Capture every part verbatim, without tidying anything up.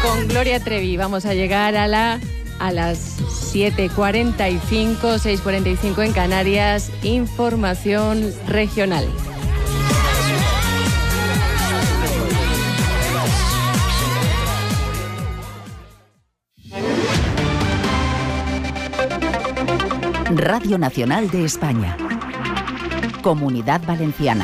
con Gloria Trevi. Vamos a llegar a la a las siete cuarenta y cinco, seis cuarenta y cinco en Canarias. Información regional. Radio Nacional de España. Comunidad Valenciana.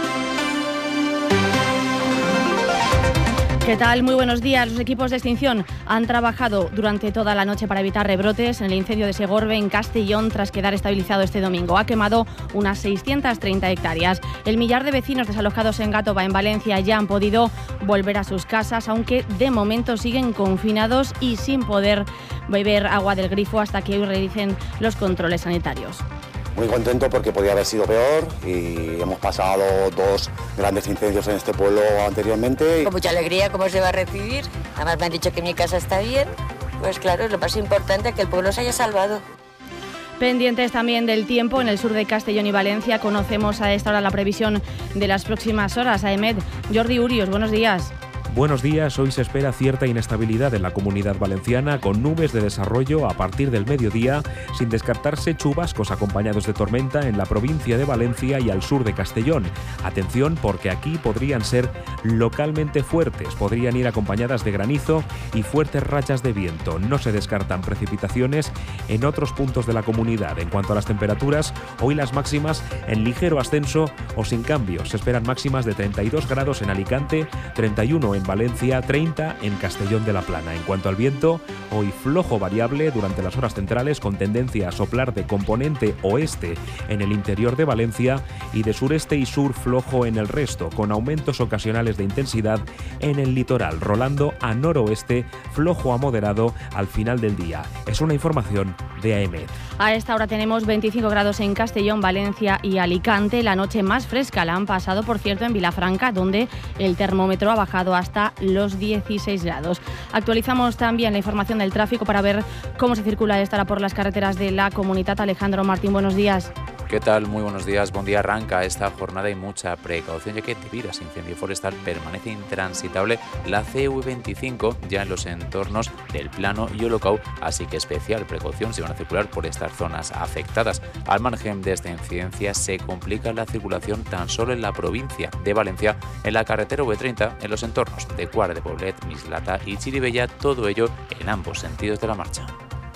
¿Qué tal? Muy buenos días. Los equipos de extinción han trabajado durante toda la noche para evitar rebrotes en el incendio de Segorbe, en Castellón, tras quedar estabilizado este domingo. Ha quemado unas seiscientas treinta hectáreas. El millar de vecinos desalojados en Gàtova, en Valencia, ya han podido volver a sus casas, aunque de momento siguen confinados y sin poder beber agua del grifo hasta que hoy realicen los controles sanitarios. Muy contento porque podía haber sido peor y hemos pasado dos grandes incendios en este pueblo anteriormente. Con mucha alegría, ¿cómo se va a recibir? Además me han dicho que mi casa está bien. Pues claro, es lo más importante, que el pueblo se haya salvado. Pendientes también del tiempo en el sur de Castellón y Valencia. Conocemos a esta hora la previsión de las próximas horas. AEMET, Jordi Urios, buenos días. Buenos días, hoy se espera cierta inestabilidad en la Comunidad Valenciana con nubes de desarrollo a partir del mediodía, sin descartarse chubascos acompañados de tormenta en la provincia de Valencia y al sur de Castellón. Atención porque aquí podrían ser localmente fuertes, podrían ir acompañadas de granizo y fuertes rachas de viento. No se descartan precipitaciones en otros puntos de la comunidad. En cuanto a las temperaturas, hoy las máximas en ligero ascenso o sin cambios. Se esperan máximas de treinta y dos grados en Alicante, treinta y uno en Valencia, treinta en Castellón de la Plana. En cuanto al viento, hoy flojo variable durante las horas centrales con tendencia a soplar de componente oeste en el interior de Valencia y de sureste y sur flojo en el resto, con aumentos ocasionales de intensidad en el litoral, rolando a noroeste flojo a moderado al final del día. Es una información de AEMET. A esta hora tenemos veinticinco grados en Castellón, Valencia y Alicante. La noche más fresca la han pasado, por cierto, en Vilafranca, donde el termómetro ha bajado hasta los dieciséis grados. Actualizamos también la información del tráfico para ver cómo se circula esta hora por las carreteras de la comunidad. Alejandro Martín, buenos días. ¿Qué tal? Muy buenos días. Buen día. Arranca esta jornada y mucha precaución, ya que debido a ese incendio forestal permanece intransitable la C V veinticinco ya en los entornos del Plano y Olocau, así que especial precaución si van a circular por estas zonas afectadas. Al margen de esta incidencia, se complica la circulación tan solo en la provincia de Valencia, en la carretera V treinta, en los entornos de Quart de Poblet, Mislata y Chirivella, todo ello en ambos sentidos de la marcha.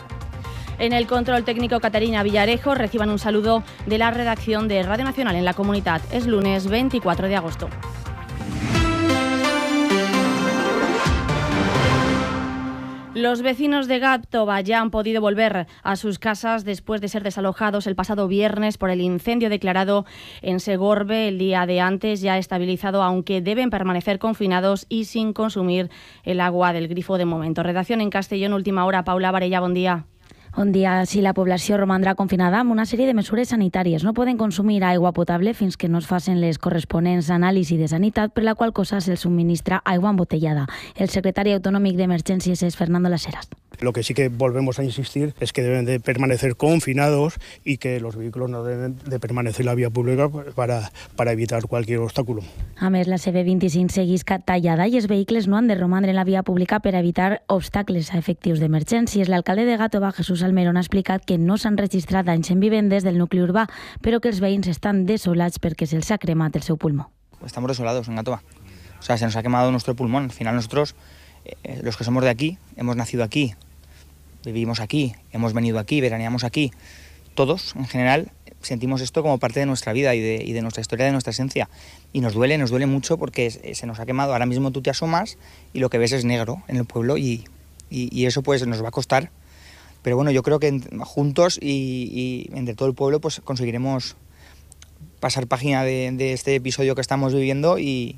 En el control técnico, Caterina Villarejo. Reciban un saludo de la redacción de Radio Nacional en la comunidad. Es lunes veinticuatro de agosto. Los vecinos de Gàtova ya han podido volver a sus casas después de ser desalojados el pasado viernes por el incendio declarado en Segorbe el día de antes, ya estabilizado, aunque deben permanecer confinados y sin consumir el agua del grifo de momento. Redacción en Castellón, última hora. Paula Varella, bon dia. Un dia, si la població romandrà confinada amb una sèrie de mesures sanitàries. No poden consumir aigua potable fins que no es facin les corresponents anàlisis de sanitat, per la qual cosa se'ls subministra aigua embotellada. El secretari autonòmic d'Emergències és Fernando Las Heras. Lo que sí que volvemos a insistir es que deben de permanecer confinados y que los vehículos no deben de permanecer en la vía pública para, para evitar cualquier obstáculo. A més, la C V vint-i-cinc seguís tallada i els vehicles no han de romandre en la via pública per evitar obstacles a efectius d'emergències. L'alcalde de Gàtova, Jesús Almerón, ha explicat que no s'han registrat danys en vivendes del nucli urbà, però que els veïns estan desolats perquè se'ls ha cremat el seu pulmó. Estamos desolados en Gàtova. O sea, se nos ha quemado nuestro pulmón. Al final nosotros, eh, los que somos de aquí, hemos nacido aquí, vivimos aquí, hemos venido aquí, veraneamos aquí. Todos, en general, sentimos esto como parte de nuestra vida y de, y de nuestra historia, de nuestra esencia. Y nos duele, nos duele mucho porque se nos ha quemado. Ahora mismo tú te asomas y lo que ves es negro en el pueblo y, y, y eso pues nos va a costar. Pero bueno, yo creo que juntos y, y entre todo el pueblo pues conseguiremos pasar página de, de este episodio que estamos viviendo y,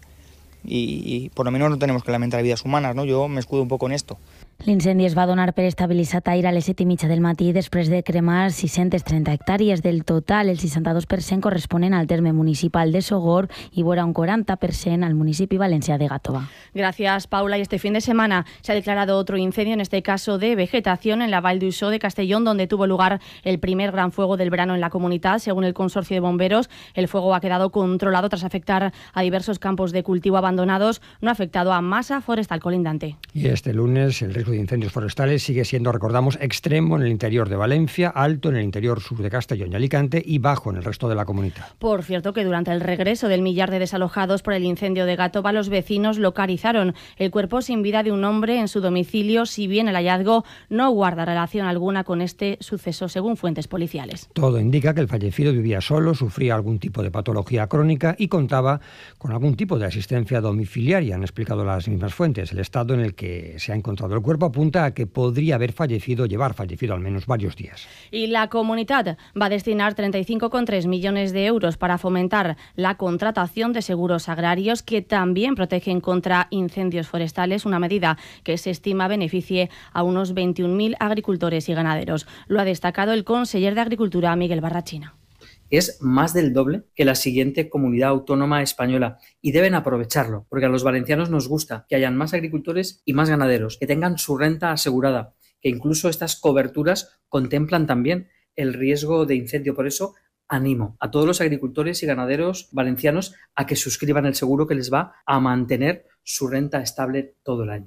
y, y por lo menos no tenemos que lamentar vidas humanas, ¿no? Yo me escudo un poco en esto. L'incendi es va donar per estabilitzat ahir a les set i mitja del matí després de cremar sis-centes trenta hectàrees. Del total, el seixanta-dos per cent corresponen al terme municipal de Sogorb y vora un cuarenta per cent al municipio valencià de Gàtova. Gracias, Paula. Y este fin de semana se ha declarado otro incendio, en este caso de vegetación, en la Vall d'Uixó de Castellón, donde tuvo lugar el primer gran fuego del verano en la comunidad. Según el consorcio de bomberos, el fuego ha quedado controlado tras afectar a diversos campos de cultivo abandonados abandonados no ha afectado a masa forestal colindante. Y este lunes el riesgo de incendios forestales sigue siendo, recordamos, extremo en el interior de Valencia, alto en el interior sur de Castellón y Alicante y bajo en el resto de la comunidad. Por cierto, que durante el regreso del millar de desalojados por el incendio de Gàtova, los vecinos localizaron el cuerpo sin vida de un hombre en su domicilio, si bien el hallazgo no guarda relación alguna con este suceso, según fuentes policiales. Todo indica que el fallecido vivía solo, sufría algún tipo de patología crónica y contaba con algún tipo de asistencia domiciliaria, han explicado las mismas fuentes. El estado en el que se ha encontrado el cuerpo apunta a que podría haber fallecido, llevar fallecido al menos varios días. Y la comunidad va a destinar treinta y cinco coma tres millones de euros para fomentar la contratación de seguros agrarios que también protegen contra incendios forestales, una medida que se estima beneficie a unos veintiún mil agricultores y ganaderos. Lo ha destacado el conseller de Agricultura, Miguel Barrachina. Es más del doble que la siguiente comunidad autónoma española y deben aprovecharlo, porque a los valencianos nos gusta que hayan más agricultores y más ganaderos, que tengan su renta asegurada, que incluso estas coberturas contemplan también el riesgo de incendio. Por eso animo a todos los agricultores y ganaderos valencianos a que suscriban el seguro que les va a mantener su renta estable todo el año.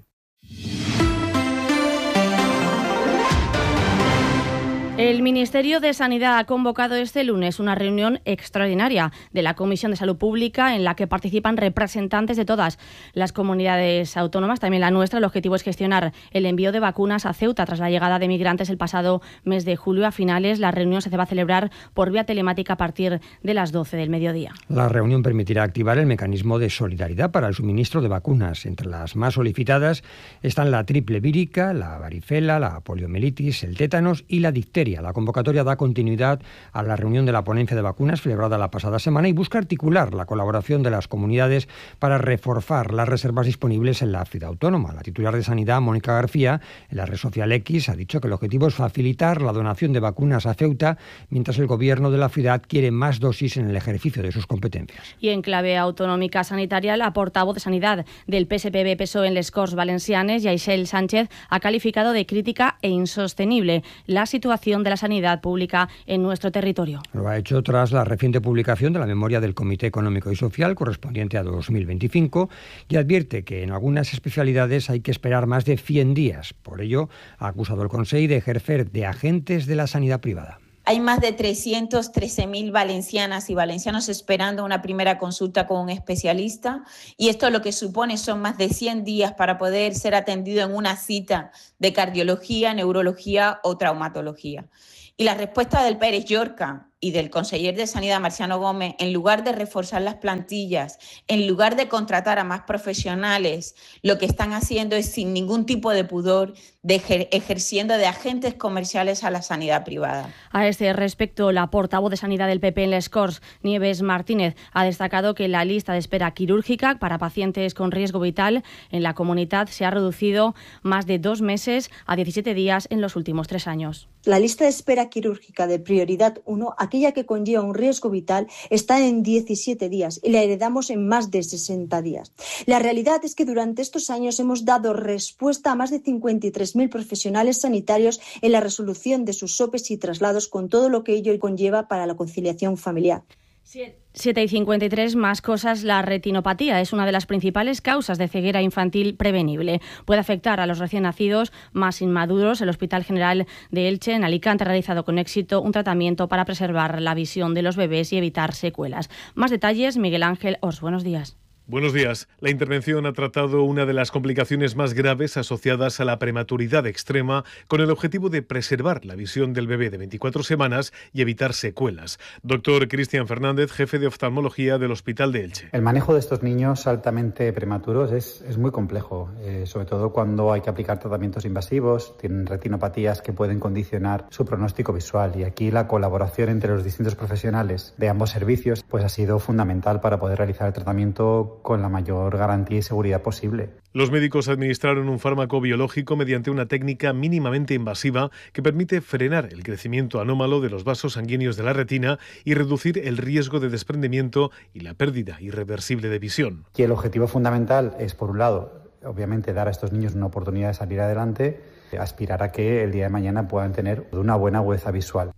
El Ministerio de Sanidad ha convocado este lunes una reunión extraordinaria de la Comisión de Salud Pública en la que participan representantes de todas las comunidades autónomas, también la nuestra. El objetivo es gestionar el envío de vacunas a Ceuta tras la llegada de migrantes el pasado mes de julio. A finales, la reunión se va a celebrar por vía telemática a partir de las doce del mediodía. La reunión permitirá activar el mecanismo de solidaridad para el suministro de vacunas. Entre las más solicitadas están la triple vírica, la varicela, la poliomielitis, el tétanos y la difteria. La convocatoria da continuidad a la reunión de la ponencia de vacunas celebrada la pasada semana y busca articular la colaboración de las comunidades para reforzar las reservas disponibles en la ciudad autónoma. La titular de Sanidad, Mónica García, en la red social X, ha dicho que el objetivo es facilitar la donación de vacunas a Ceuta, mientras el gobierno de la ciudad quiere más dosis en el ejercicio de sus competencias. Y en clave autonómica sanitaria, la portavoz de Sanidad del P S P B P S O E en les Corts Valencianes, Yaixel Sánchez, ha calificado de crítica e insostenible la situación de la sanidad pública en nuestro territorio. Lo ha hecho tras la reciente publicación de la memoria del Comité Económico y Social correspondiente a dos mil veinticinco y advierte que en algunas especialidades hay que esperar más de cien días. Por ello, ha acusado al Consell de ejercer de agentes de la sanidad privada. Hay más de trescientos trece mil valencianas y valencianos esperando una primera consulta con un especialista y esto lo que supone son más de cien días para poder ser atendido en una cita de cardiología, neurología o traumatología. Y la respuesta del Pérez Llorca y del conseller de Sanidad, Marciano Gómez, en lugar de reforzar las plantillas, en lugar de contratar a más profesionales, lo que están haciendo es, sin ningún tipo de pudor, de ejer- ejerciendo de agentes comerciales a la sanidad privada. A este respecto, la portavoz de Sanidad del P P en les Corts, Nieves Martínez, ha destacado que la lista de espera quirúrgica para pacientes con riesgo vital en la comunidad se ha reducido más de dos meses a diecisiete días en los últimos tres años. La lista de espera quirúrgica de prioridad uno, aquella que conlleva un riesgo vital, está en diecisiete días y la heredamos en más de sesenta días. La realidad es que durante estos años hemos dado respuesta a más de cincuenta y tres mil profesionales sanitarios en la resolución de sus O P Es y traslados, con todo lo que ello conlleva para la conciliación familiar. siete y cincuenta y tres, más cosas. La retinopatía es una de las principales causas de ceguera infantil prevenible. Puede afectar a los recién nacidos más inmaduros. El Hospital General de Elche, en Alicante, ha realizado con éxito un tratamiento para preservar la visión de los bebés y evitar secuelas. Más detalles, Miguel Ángel Ors. Buenos días. Buenos días. La intervención ha tratado una de las complicaciones más graves asociadas a la prematuridad extrema, con el objetivo de preservar la visión del bebé de veinticuatro semanas y evitar secuelas. Doctor Cristian Fernández, jefe de oftalmología del Hospital de Elche. El manejo de estos niños altamente prematuros es, es muy complejo, eh, sobre todo cuando hay que aplicar tratamientos invasivos, tienen retinopatías que pueden condicionar su pronóstico visual, y aquí la colaboración entre los distintos profesionales de ambos servicios pues ha sido fundamental para poder realizar el tratamiento con la mayor garantía y seguridad posible. Los médicos administraron un fármaco biológico mediante una técnica mínimamente invasiva que permite frenar el crecimiento anómalo de los vasos sanguíneos de la retina y reducir el riesgo de desprendimiento y la pérdida irreversible de visión. Y el objetivo fundamental es, por un lado, obviamente dar a estos niños una oportunidad de salir adelante, aspirar a que el día de mañana puedan tener una buena agudeza visual.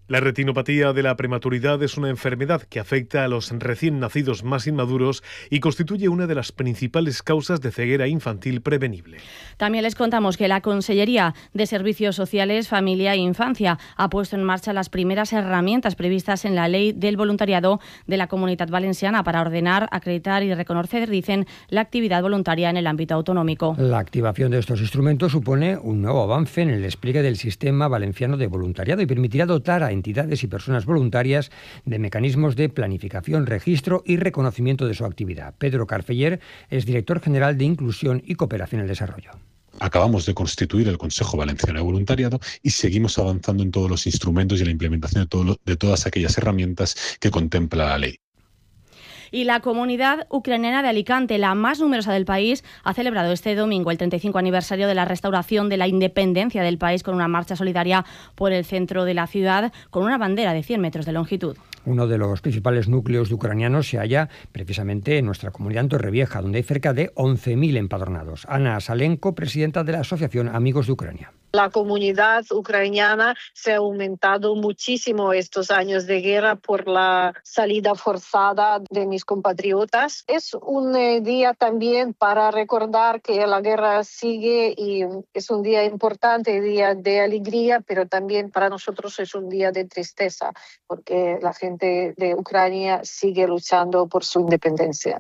La retinopatía de la prematuridad es una enfermedad que afecta a los recién nacidos más inmaduros y constituye una de las principales causas de ceguera infantil prevenible. También les contamos que la Consellería de Servicios Sociales, Familia e Infancia ha puesto en marcha las primeras herramientas previstas en la Ley del Voluntariado de la Comunitat Valenciana para ordenar, acreditar y reconocer, dicen, la actividad voluntaria en el ámbito autonómico. La activación de estos instrumentos supone un nuevo avance en el despliegue del sistema valenciano de voluntariado y permitirá dotar a entidades y personas voluntarias de mecanismos de planificación, registro y reconocimiento de su actividad. Pedro Carfeller es director general de Inclusión y Cooperación al Desarrollo. Acabamos de constituir el Consejo Valenciano de Voluntariado y seguimos avanzando en todos los instrumentos y en la implementación de, todo lo, de todas aquellas herramientas que contempla la ley. Y la comunidad ucraniana de Alicante, la más numerosa del país, ha celebrado este domingo el treinta y cinco aniversario de la restauración de la independencia del país con una marcha solidaria por el centro de la ciudad con una bandera de cien metros de longitud. Uno de los principales núcleos de ucranianos se halla precisamente en nuestra comunidad en Torrevieja, donde hay cerca de once mil empadronados. Ana Salenko, presidenta de la Asociación Amigos de Ucrania. La comunidad ucraniana se ha aumentado muchísimo estos años de guerra por la salida forzada de mis compatriotas. Es un eh, día también para recordar que la guerra sigue y es un día importante, día de alegría, pero también para nosotros es un día de tristeza, porque la gente de Ucrania sigue luchando por su independencia.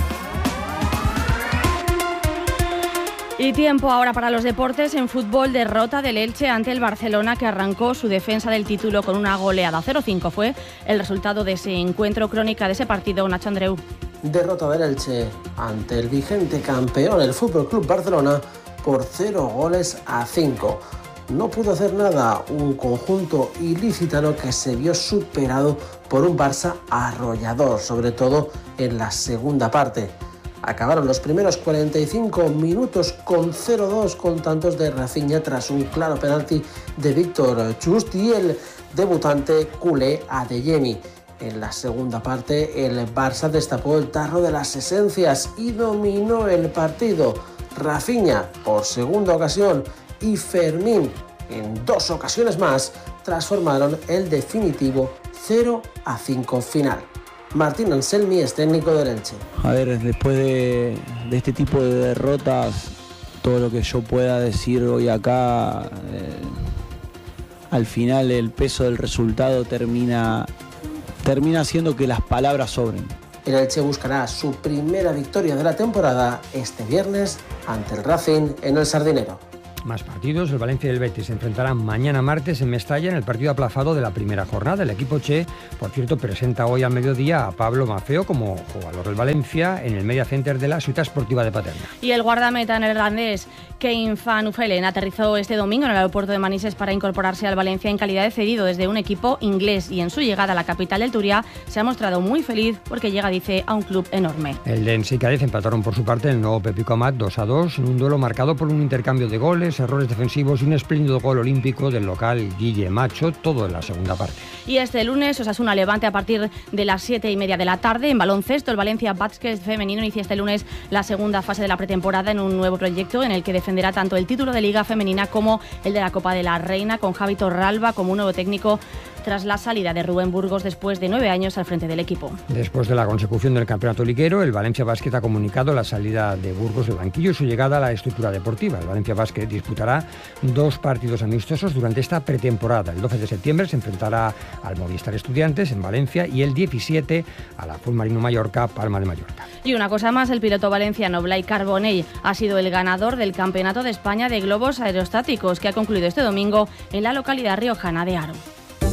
Y tiempo ahora para los deportes. En fútbol, derrota del Elche ante el Barcelona, que arrancó su defensa del título con una goleada. cero cinco fue el resultado de ese encuentro. Crónica de ese partido, Nacho Andreu. Derrota del Elche ante el vigente campeón, el F C Barcelona, por cero goles a cinco. No pudo hacer nada un conjunto ilicitano que se vio superado por un Barça arrollador, sobre todo en la segunda parte. Acabaron los primeros cuarenta y cinco minutos con cero dos con tantos de Rafinha tras un claro penalti de Víctor Chust y el debutante culé Adeyemi. En la segunda parte el Barça destapó el tarro de las esencias y dominó el partido. Rafinha por segunda ocasión y Fermín en dos ocasiones más transformaron el definitivo cero a cinco final. Martín Anselmi es técnico del Elche. A ver, después de, de este tipo de derrotas, todo lo que yo pueda decir hoy acá, eh, al final el peso del resultado termina, termina haciendo que las palabras sobren. El Elche buscará su primera victoria de la temporada este viernes ante el Racing en el Sardinero. Más partidos, el Valencia y el Betis se enfrentarán mañana martes en Mestalla en el partido aplazado de la primera jornada. El equipo che, por cierto, presenta hoy al mediodía a Pablo Maffeo como jugador del Valencia en el Media Center de la Ciutat Esportiva de Paterna. Y el guardameta neerlandés Kein van Uffelen aterrizó este domingo en el aeropuerto de Manises para incorporarse al Valencia en calidad de cedido desde un equipo inglés, y en su llegada a la capital del Turia se ha mostrado muy feliz porque llega, dice, a un club enorme. El Lens y Cádiz empataron por su parte en el nuevo Pepico Amat dos a dos en un duelo marcado por un intercambio de goles, errores defensivos y un espléndido gol olímpico del local Guille Macho, todo en la segunda parte. Y este lunes Osasuna Levante a partir de las siete y media de la tarde. En baloncesto, el Valencia Basket femenino inicia este lunes la segunda fase de la pretemporada en un nuevo proyecto en el que defenderá tanto el título de Liga Femenina como el de la Copa de la Reina, con Javi Torralba como un nuevo técnico tras la salida de Rubén Burgos después de nueve años al frente del equipo. Después de la consecución del campeonato liguero, el Valencia Basket ha comunicado la salida de Burgos del banquillo y su llegada a la estructura deportiva. El Valencia Basket disputará dos partidos amistosos durante esta pretemporada. El doce de septiembre se enfrentará al Movistar Estudiantes en Valencia y el diecisiete a la Fullmarino Mallorca, Palma de Mallorca. Y una cosa más, el piloto valenciano Blai Carbonell ha sido el ganador del Campeonato de España de Globos Aerostáticos, que ha concluido este domingo en la localidad riojana de Haro.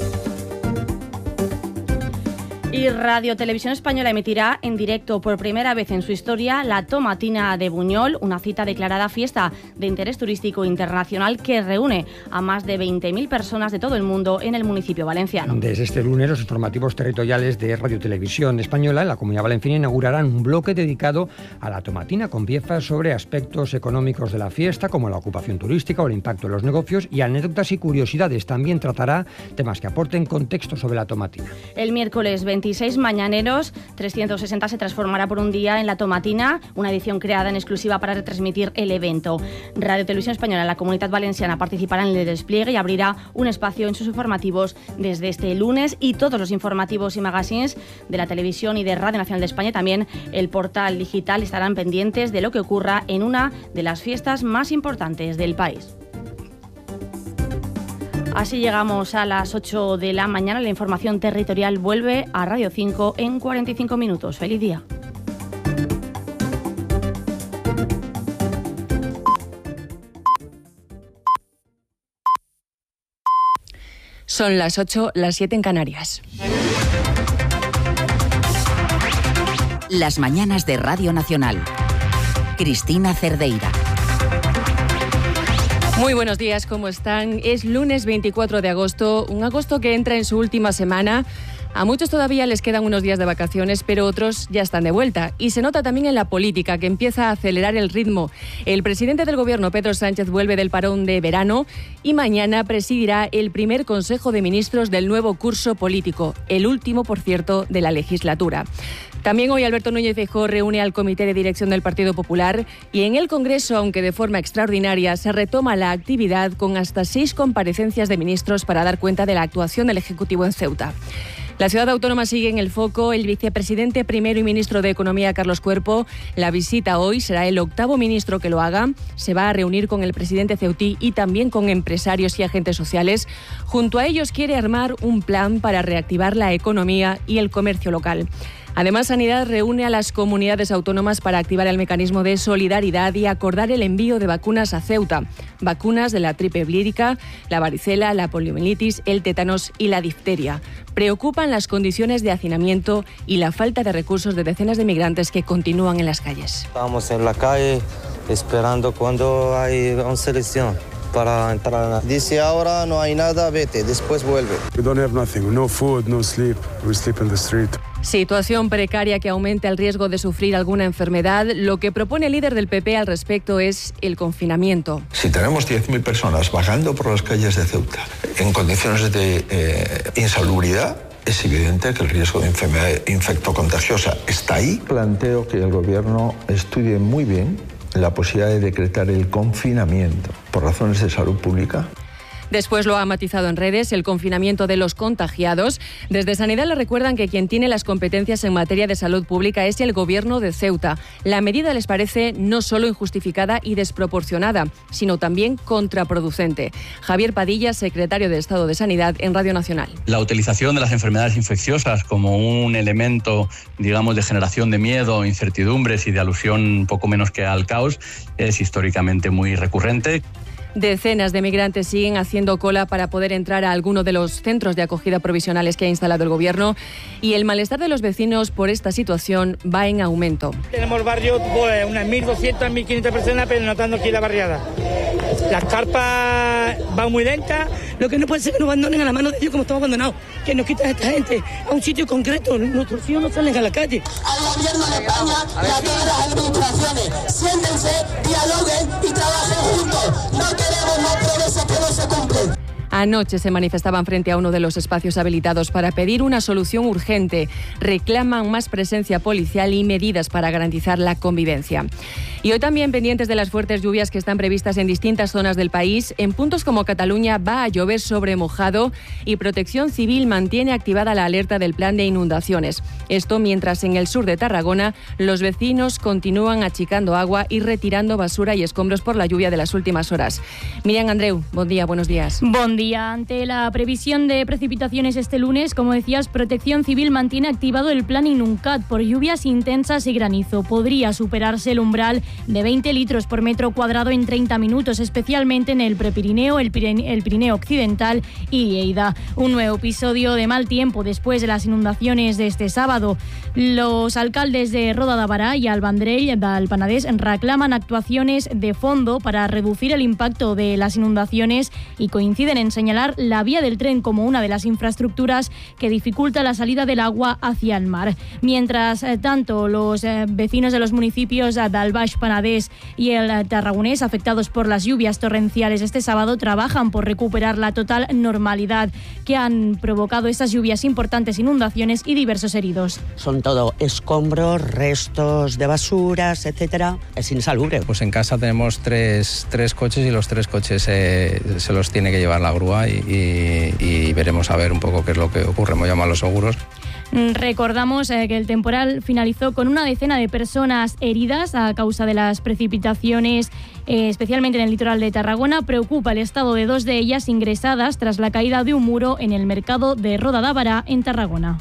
Y Radio Televisión Española emitirá en directo por primera vez en su historia la Tomatina de Buñol, una cita declarada fiesta de interés turístico internacional que reúne a más de veinte mil personas de todo el mundo en el municipio valenciano. Desde este lunes, los informativos territoriales de Radio Televisión Española en la Comunidad Valenciana inaugurarán un bloque dedicado a la Tomatina con piezas sobre aspectos económicos de la fiesta, como la ocupación turística o el impacto en los negocios, y anécdotas y curiosidades. También tratará temas que aporten contexto sobre la Tomatina. El miércoles veintiséis mañaneros, trescientos sesenta se transformará por un día en La Tomatina, una edición creada en exclusiva para retransmitir el evento. Radio Televisión Española, la Comunitat Valenciana, participará en el despliegue y abrirá un espacio en sus informativos desde este lunes, y todos los informativos y magazines de la televisión y de Radio Nacional de España, también el portal digital, estarán pendientes de lo que ocurra en una de las fiestas más importantes del país. Así llegamos a las ocho de la mañana. La información territorial vuelve a Radio cinco en cuarenta y cinco minutos. ¡Feliz día! Son las ocho, las siete en Canarias. Las mañanas de Radio Nacional. Cristina Cerdeira. Muy buenos días, ¿cómo están? Es lunes veinticuatro de agosto, un agosto que entra en su última semana. A muchos todavía les quedan unos días de vacaciones, pero otros ya están de vuelta. Y se nota también en la política, que empieza a acelerar el ritmo. El presidente del Gobierno, Pedro Sánchez, vuelve del parón de verano y mañana presidirá el primer Consejo de Ministros del nuevo curso político, el último, por cierto, de la legislatura. También hoy Alberto Núñez Feijóo reúne al Comité de Dirección del Partido Popular y en el Congreso, aunque de forma extraordinaria, se retoma la actividad con hasta seis comparecencias de ministros para dar cuenta de la actuación del Ejecutivo en Ceuta. La ciudad autónoma sigue en el foco. El vicepresidente primero y ministro de Economía, Carlos Cuerpo, la visita hoy, será el octavo ministro que lo haga. Se va a reunir con el presidente ceutí y también con empresarios y agentes sociales. Junto a ellos quiere armar un plan para reactivar la economía y el comercio local. Además, Sanidad reúne a las comunidades autónomas para activar el mecanismo de solidaridad y acordar el envío de vacunas a Ceuta. Vacunas de la triple vírica, la varicela, la poliomielitis, el tétanos y la difteria. Preocupan las condiciones de hacinamiento y la falta de recursos de decenas de migrantes que continúan en las calles. Estamos en la calle esperando cuando hay una selección para entrar. Dice ahora no hay nada, vete, después vuelve. We don't have nothing, no food, no sleep. We sleep in the street. Situación precaria que aumenta el riesgo de sufrir alguna enfermedad. Lo que propone el líder del P P al respecto es el confinamiento. Si tenemos diez mil personas vagando por las calles de Ceuta en condiciones de eh, insalubridad, es evidente que el riesgo de enfermedad infectocontagiosa está ahí. Planteo que el Gobierno estudie muy bien la posibilidad de decretar el confinamiento por razones de salud pública. Después lo ha matizado en redes, el confinamiento de los contagiados. Desde Sanidad le recuerdan que quien tiene las competencias en materia de salud pública es el Gobierno de Ceuta. La medida les parece no solo injustificada y desproporcionada, sino también contraproducente. Javier Padilla, secretario de Estado de Sanidad en Radio Nacional. La utilización de las enfermedades infecciosas como un elemento, digamos, de generación de miedo, incertidumbres y de alusión poco menos que al caos es históricamente muy recurrente. Decenas de migrantes siguen haciendo cola para poder entrar a alguno de los centros de acogida provisionales que ha instalado el Gobierno y el malestar de los vecinos por esta situación va en aumento. Tenemos barrios, pues, unas mil doscientas, mil quinientas personas, pero notando aquí la barriada. Las carpas van muy lentas. Lo que no puede ser que nos abandonen a la mano de Dios como estamos abandonados, que nos quitan a esta gente a un sitio concreto. Nuestros hijos no salen a la calle. Al Gobierno de España y a todas las administraciones, siéntense, dialoguen y trabajen juntos. No queremos más promesas que no se cumplen. Anoche se manifestaban frente a uno de los espacios habilitados para pedir una solución urgente. Reclaman más presencia policial y medidas para garantizar la convivencia. Y hoy también pendientes de las fuertes lluvias que están previstas en distintas zonas del país. En puntos como Cataluña va a llover sobre mojado y Protección Civil mantiene activada la alerta del plan de inundaciones. Esto mientras en el sur de Tarragona los vecinos continúan achicando agua y retirando basura y escombros por la lluvia de las últimas horas. Miriam Andreu, buen día, buenos días. Buen día. Ante la previsión de precipitaciones este lunes, como decías, Protección Civil mantiene activado el plan Inuncat por lluvias intensas y granizo. Podría superarse el umbral de veinte litros por metro cuadrado en treinta minutos, especialmente en el Prepirineo, el Pirineo, el Pirineo Occidental y Lleida. Un nuevo episodio de mal tiempo después de las inundaciones de este sábado. Los alcaldes de Roda de Bará y Albandrell del Penedès reclaman actuaciones de fondo para reducir el impacto de las inundaciones y coinciden en señalar la vía del tren como una de las infraestructuras que dificulta la salida del agua hacia el mar. Mientras eh, tanto, los eh, vecinos de los municipios del Baix Penedès y el Tarragonés, afectados por las lluvias torrenciales este sábado, trabajan por recuperar la total normalidad que han provocado estas lluvias importantes, inundaciones y diversos heridos. Son todo escombros, restos de basuras, etcétera. Es insalubre. Pues en casa tenemos tres, tres coches y los tres coches eh, se los tiene que llevar la grúa y, y, y veremos a ver un poco qué es lo que ocurre. Hemos llamado a los seguros. Recordamos eh, que el temporal finalizó con una decena de personas heridas a causa de las precipitaciones, eh, especialmente en el litoral de Tarragona. Preocupa el estado de dos de ellas ingresadas tras la caída de un muro en el mercado de Roda de Bará, en Tarragona.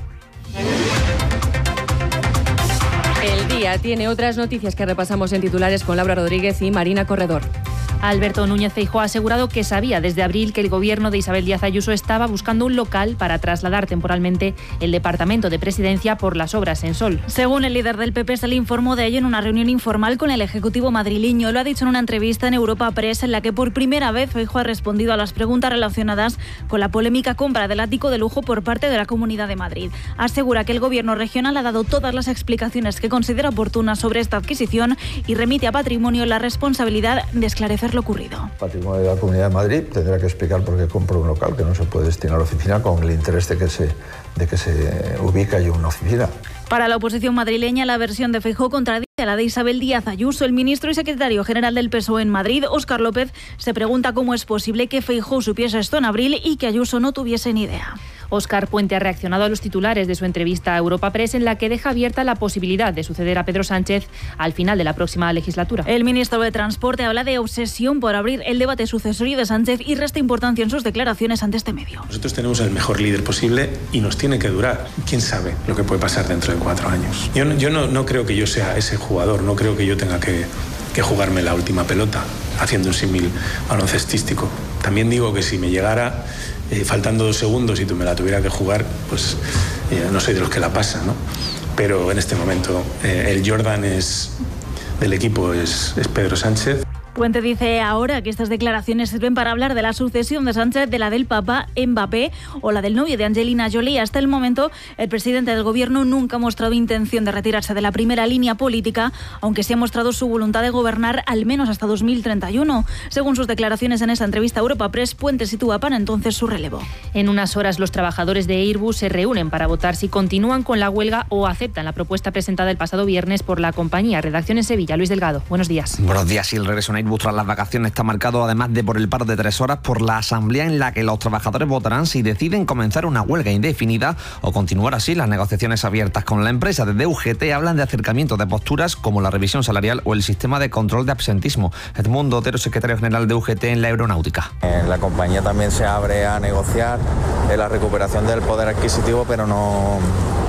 El día tiene otras noticias que repasamos en titulares con Laura Rodríguez y Marina Corredor. Alberto Núñez Feijóo ha asegurado que sabía desde abril que el gobierno de Isabel Díaz Ayuso estaba buscando un local para trasladar temporalmente el Departamento de Presidencia por las obras en Sol. Según el líder del P P, se le informó de ello en una reunión informal con el Ejecutivo madrileño. Lo ha dicho en una entrevista en Europa Press, en la que por primera vez Feijóo ha respondido a las preguntas relacionadas con la polémica compra del ático de lujo por parte de la Comunidad de Madrid. Asegura que el gobierno regional ha dado todas las explicaciones que considera oportunas sobre esta adquisición y remite a Patrimonio la responsabilidad de esclarecer lo ocurrido. Patrimonio de la Comunidad de Madrid tendrá que explicar por qué compra un local que no se puede destinar a la oficina con el interés de que se, de que se ubique allí una oficina. Para la oposición madrileña, la versión de Feijóo contradice a la de Isabel Díaz Ayuso. El ministro y secretario general del P S O E en Madrid, Óscar López, se pregunta cómo es posible que Feijóo supiese esto en abril y que Ayuso no tuviese ni idea. Óscar Puente ha reaccionado a los titulares de su entrevista a Europa Press, en la que deja abierta la posibilidad de suceder a Pedro Sánchez al final de la próxima legislatura. El ministro de Transporte habla de obsesión por abrir el debate sucesorio de Sánchez y resta importancia en sus declaraciones ante este medio. Nosotros tenemos el mejor líder posible y nos tiene que durar. ¿Quién sabe lo que puede pasar dentro de cuatro años? Yo, no, yo no, no creo que yo sea ese jugador, no creo que yo tenga que, que jugarme la última pelota haciendo un símil baloncestístico. También digo que si me llegara eh, faltando dos segundos y tú me la tuviera que jugar, pues eh, no soy de los que la pasan, ¿no? Pero en este momento eh, el Jordan es, del equipo es, es Pedro Sánchez. Puente dice ahora que estas declaraciones sirven para hablar de la sucesión de Sánchez, de la del Papa, Mbappé o la del novio de Angelina Jolie. Hasta el momento, el presidente del gobierno nunca ha mostrado intención de retirarse de la primera línea política, aunque sí ha mostrado su voluntad de gobernar al menos hasta dos mil treinta y uno. Según sus declaraciones en esta entrevista a Europa Press, Puente sitúa para entonces su relevo. En unas horas, los trabajadores de Airbus se reúnen para votar si continúan con la huelga o aceptan la propuesta presentada el pasado viernes por la compañía. Redacción en Sevilla, Luis Delgado. Buenos días. Buenos días. Y el regreso en Airbus tras las vacaciones está marcado, además de por el paro de tres horas, por la asamblea en la que los trabajadores votarán si deciden comenzar una huelga indefinida o continuar así las negociaciones abiertas con la empresa. Desde U G T hablan de acercamiento de posturas como la revisión salarial o el sistema de control de absentismo. Edmundo Otero, secretario general de U G T en la aeronáutica. La compañía también se abre a negociar la recuperación del poder adquisitivo, pero no...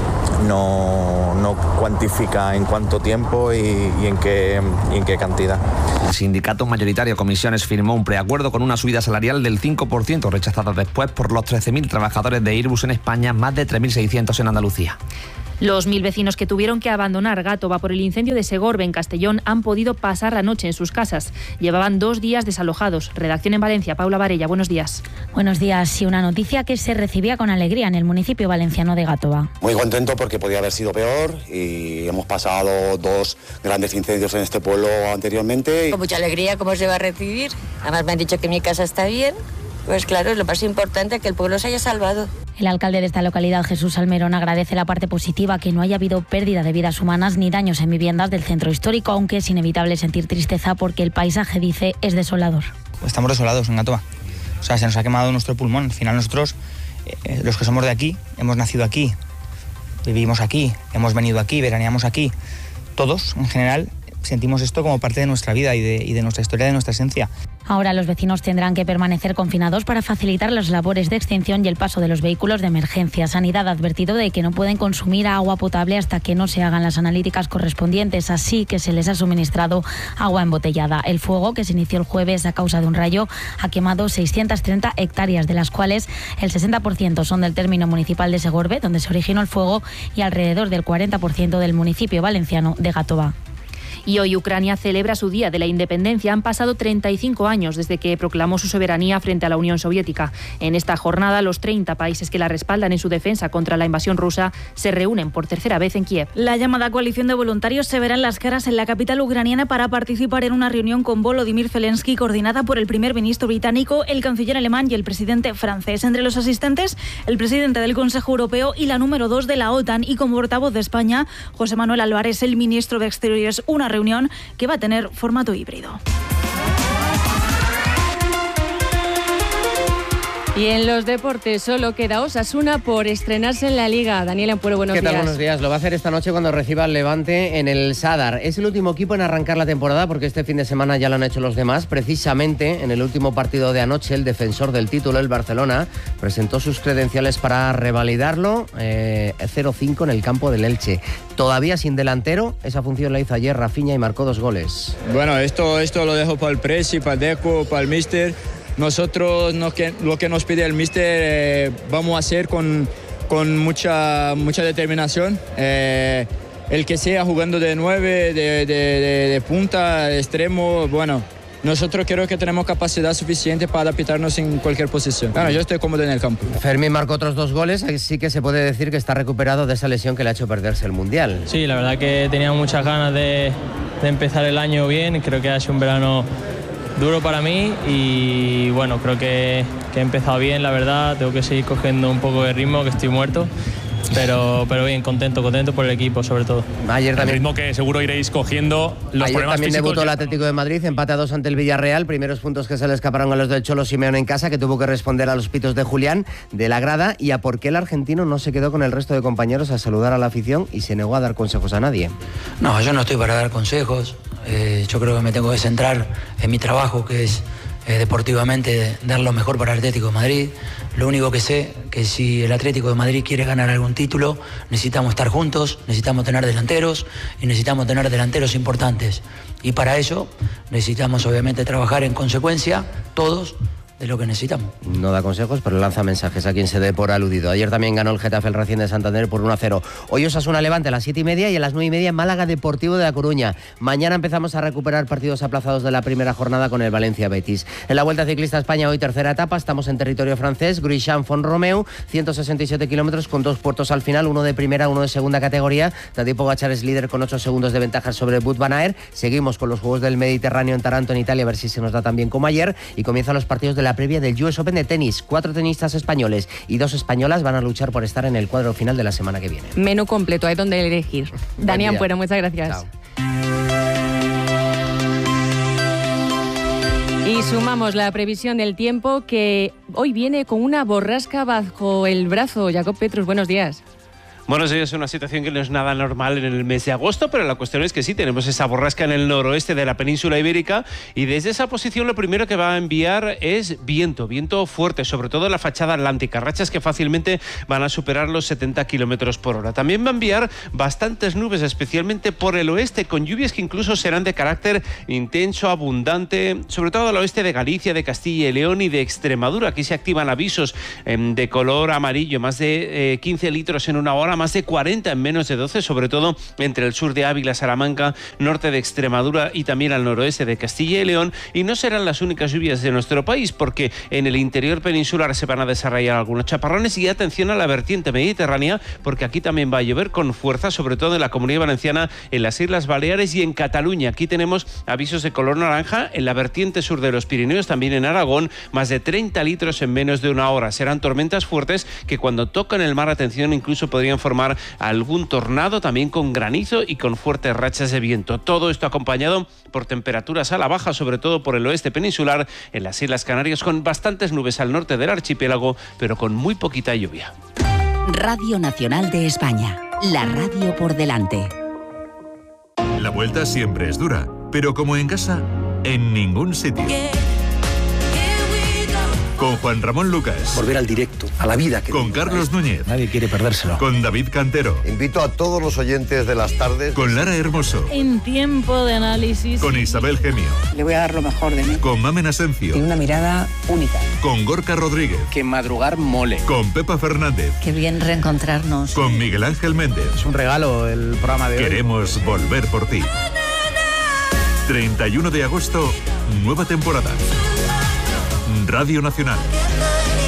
No, no cuantifica en cuánto tiempo y, y, en qué, y en qué cantidad. El sindicato mayoritario Comisiones firmó un preacuerdo con una subida salarial del cinco por ciento, rechazada después por los trece mil trabajadores de Airbus en España, más de tres mil seiscientos en Andalucía. Los mil vecinos que tuvieron que abandonar Gátova por el incendio de Segorbe en Castellón han podido pasar la noche en sus casas. Llevaban dos días desalojados. Redacción en Valencia, Paula Varella, buenos días. Buenos días. Y una noticia que se recibía con alegría en el municipio valenciano de Gátova. Muy contento porque podía haber sido peor y hemos pasado dos grandes incendios en este pueblo anteriormente. Con mucha alegría, ¿cómo se va a recibir? Además me han dicho que mi casa está bien. Pues claro, es lo más importante, que el pueblo se haya salvado. El alcalde de esta localidad, Jesús Almerón, agradece la parte positiva, que no haya habido pérdida de vidas humanas ni daños en viviendas del centro histórico, aunque es inevitable sentir tristeza porque el paisaje, dice, es desolador. Estamos desolados en Gátova. O sea, se nos ha quemado nuestro pulmón. Al final nosotros, eh, los que somos de aquí, hemos nacido aquí, vivimos aquí, hemos venido aquí, veraneamos aquí. Todos, en general, sentimos esto como parte de nuestra vida y de, y de nuestra historia, de nuestra esencia. Ahora los vecinos tendrán que permanecer confinados para facilitar las labores de extinción y el paso de los vehículos de emergencia. Sanidad ha advertido de que no pueden consumir agua potable hasta que no se hagan las analíticas correspondientes, así que se les ha suministrado agua embotellada. El fuego, que se inició el jueves a causa de un rayo, ha quemado seiscientas treinta hectáreas, de las cuales el sesenta por ciento son del término municipal de Segorbe, donde se originó el fuego, y alrededor del cuarenta por ciento del municipio valenciano de Gátova. Y hoy Ucrania celebra su Día de la Independencia. Han pasado treinta y cinco años desde que proclamó su soberanía frente a la Unión Soviética. En esta jornada, los treinta países que la respaldan en su defensa contra la invasión rusa se reúnen por tercera vez en Kiev. La llamada coalición de voluntarios se verá en las caras en la capital ucraniana para participar en una reunión con Volodymyr Zelensky, coordinada por el primer ministro británico, el canciller alemán y el presidente francés. Entre los asistentes, el presidente del Consejo Europeo y la número dos de la OTAN, y como portavoz de España, José Manuel Álvarez, el ministro de Exteriores. Una reunión que va a tener formato híbrido. Y en los deportes solo queda Osasuna por estrenarse en la Liga. Daniel Ampuero, buenos días. ¿Qué tal? Buenos días. Lo va a hacer esta noche cuando reciba al Levante en el Sadar. Es el último equipo en arrancar la temporada porque este fin de semana ya lo han hecho los demás. Precisamente en el último partido de anoche, el defensor del título, el Barcelona, presentó sus credenciales para revalidarlo. Eh, cero cinco en el campo del Elche. Todavía sin delantero, esa función la hizo ayer Rafinha y marcó dos goles. Bueno, esto, esto lo dejo para el Presi, para el Deco, para el Míster. Nosotros no, que, lo que nos pide el míster eh, vamos a hacer con, con mucha, mucha determinación. Eh, el que sea jugando de nueve, de, de, de, de punta, de extremo, bueno, nosotros creo que tenemos capacidad suficiente para adaptarnos en cualquier posición. Bueno, yo estoy cómodo en el campo. Fermín marcó otros dos goles, así que se puede decir que está recuperado de esa lesión que le ha hecho perderse el Mundial. Sí, la verdad que tenía muchas ganas de, de empezar el año bien. Creo que ha sido un verano duro para mí y bueno, creo que, que he empezado bien, la verdad. Tengo que seguir cogiendo un poco de ritmo, que estoy muerto. Pero, pero bien, contento, contento por el equipo, sobre todo. Ayer también, el ritmo que seguro iréis cogiendo. Los ayer problemas también físicos debutó el ya... Atlético de Madrid, empate a dos ante el Villarreal. Primeros puntos que se le escaparon a los del Cholo Simeone en casa, que tuvo que responder a los pitos de Julián de la grada y a por qué el argentino no se quedó con el resto de compañeros a saludar a la afición y se negó a dar consejos a nadie. No, yo no estoy para dar consejos. Eh, yo creo que me tengo que centrar en mi trabajo, que es eh, deportivamente dar lo mejor para el Atlético de Madrid. Lo único que sé que si el Atlético de Madrid quiere ganar algún título, necesitamos estar juntos, necesitamos tener delanteros y necesitamos tener delanteros importantes. Y para eso necesitamos obviamente trabajar en consecuencia todos de lo que necesitamos. No da consejos, pero lanza mensajes a quien se dé por aludido. Ayer también ganó el Getafe el Racing de Santander por uno a cero. Hoy Osasuna Levante a las siete y media y a las nueve y media Málaga Deportivo de La Coruña. Mañana empezamos a recuperar partidos aplazados de la primera jornada con el Valencia Betis. En la Vuelta Ciclista a España, hoy tercera etapa, estamos en territorio francés. Gruichamp-Font-Romeu, ciento sesenta y siete kilómetros con dos puertos al final, uno de primera, uno de segunda categoría. Tadej Pogačar es líder con ocho segundos de ventaja sobre Wout van Aert. Seguimos con los Juegos del Mediterráneo en Taranto, en Italia, a ver si se nos da tan bien como ayer. Y comienzan los partidos de la previa del U S Open de tenis. Cuatro tenistas españoles y dos españolas van a luchar por estar en el cuadro final de la semana que viene. Menú completo, hay donde elegir. Dani Ampuero, muchas gracias. Chao. Y sumamos la previsión del tiempo, que hoy viene con una borrasca bajo el brazo. Jacob Petrus, buenos días. Bueno, es una situación que no es nada normal en el mes de agosto, pero la cuestión es que sí, tenemos esa borrasca en el noroeste de la península ibérica y desde esa posición lo primero que va a enviar es viento, viento fuerte, sobre todo en la fachada atlántica, rachas que fácilmente van a superar los setenta kilómetros por hora. También va a enviar bastantes nubes, especialmente por el oeste, con lluvias que incluso serán de carácter intenso, abundante, sobre todo al oeste de Galicia, de Castilla y León y de Extremadura. Aquí se activan avisos eh, de color amarillo, más de eh, quince litros en una hora, más de cuarenta en menos de doce, sobre todo entre el sur de Ávila, Salamanca, norte de Extremadura y también al noroeste de Castilla y León. Y no serán las únicas lluvias de nuestro país, porque en el interior peninsular se van a desarrollar algunos chaparrones. Y atención a la vertiente mediterránea, porque aquí también va a llover con fuerza, sobre todo en la Comunidad Valenciana, en las Islas Baleares y en Cataluña. Aquí tenemos avisos de color naranja en la vertiente sur de los Pirineos, también en Aragón, más de treinta litros en menos de una hora. Serán tormentas fuertes que cuando tocan el mar, atención, incluso podrían formar algún tornado, también con granizo y con fuertes rachas de viento. Todo esto acompañado por temperaturas a la baja, sobre todo por el oeste peninsular, en las Islas Canarias, con bastantes nubes al norte del archipiélago, pero con muy poquita lluvia. Radio Nacional de España, la radio por delante. La vuelta siempre es dura, pero como en casa, en ningún sitio. Con Juan Ramón Lucas. Volver al directo, a la vida. Que con Carlos Núñez. Nadie quiere perdérselo. Con David Cantero. Invito a todos los oyentes de las tardes. Con Lara Hermoso. En tiempo de análisis. Con Isabel Gemio. Le voy a dar lo mejor de mí. Con Mamen Asencio. Tiene una mirada única. Con Gorka Rodríguez. Que madrugar mole. Con Pepa Fernández. Qué bien reencontrarnos. Con Miguel Ángel Méndez. Es un regalo el programa de hoy. Queremos volver por ti. treinta y uno de agosto, nueva temporada. Radio Nacional.